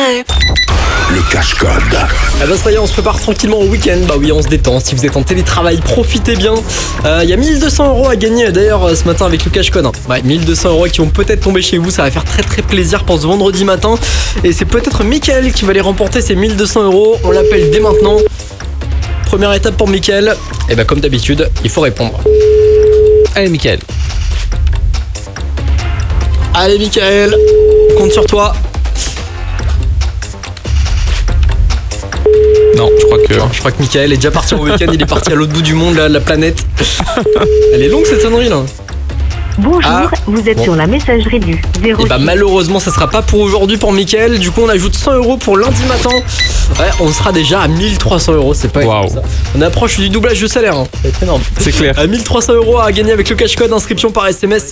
secret. Le cache-code. Ah bah ça y est, on se prépare tranquillement au week-end. Bah oui, on se détend. Si vous êtes en télétravail, profitez bien. Il y a 1200 € à gagner d'ailleurs ce matin avec le cache-code. Ouais, 1200 € qui vont peut-être tomber chez vous. Ça va faire très très plaisir pour ce vendredi matin. Et c'est peut-être Mickaël qui va les remporter ces 1200 €. On l'appelle dès maintenant. Première étape pour Mickaël. Et bah comme d'habitude, il faut répondre. Allez Mickaël. Allez Mickaël, on compte sur toi. Non, Je crois que Mickaël est déjà parti en week-end. Il est parti à l'autre bout du monde, là, de la planète. Elle est longue cette sonnerie là. Bonjour, Ah, vous êtes bon. sur la messagerie du 06. Et bah malheureusement ça sera pas pour aujourd'hui pour Mickaël. Du coup on ajoute 100 € pour lundi matin. Ouais, on sera déjà à 1300 €. C'est pas Waouh. ça. On approche du doublage de salaire. C'est énorme. c'est clair. À 1300 € à gagner avec le cache-code. Inscription par SMS.